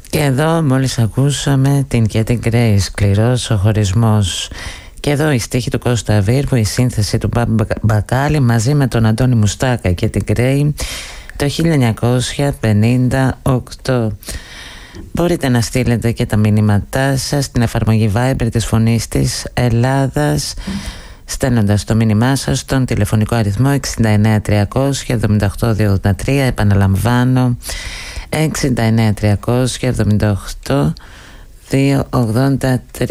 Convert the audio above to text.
Και εδώ μόλις ακούσαμε την Katy Gray, «Σκληρός ο χωρισμός». Και εδώ η στίχη του Κώστα Βίρβου, η σύνθεση του Μπάμπη Μπακάλη μαζί με τον Αντώνη Μουστάκα και την Gray το 1958. Μπορείτε να στείλετε και τα μηνύματά σας στην εφαρμογή Viber της Φωνής της Ελλάδας, στέλνοντας το μήνυμά σας στον τηλεφωνικό αριθμό 69 300 78 283. Επαναλαμβάνω, 69 300 78 283.